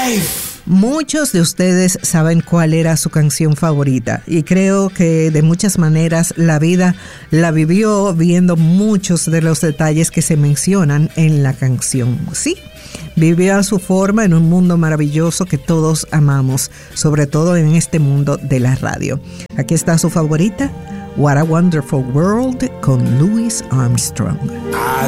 Muchos de ustedes saben cuál era su canción favorita y creo que de muchas maneras la vida la vivió viendo muchos de los detalles que se mencionan en la canción. Sí, vivió a su forma en un mundo maravilloso que todos amamos, sobre todo en este mundo de la radio. Aquí está su favorita, What a Wonderful World, con Louis Armstrong. I